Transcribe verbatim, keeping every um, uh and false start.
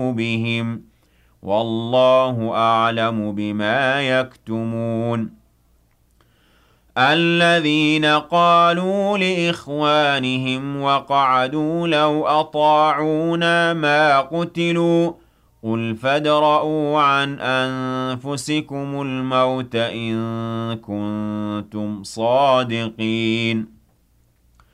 بهم والله أعلم بما يكتمون الذين قالوا لإخوانهم وقعدوا لو أطاعونا ما قتلوا قل فادرءوا عن أنفسكم الموت إن كنتم صادقين